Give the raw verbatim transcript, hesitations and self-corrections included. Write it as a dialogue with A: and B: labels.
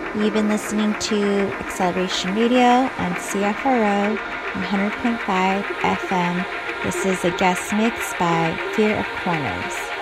A: You've been listening to Acceleration Radio on C F R O one hundred point five F M. This is a guest mix by Fear of Corners.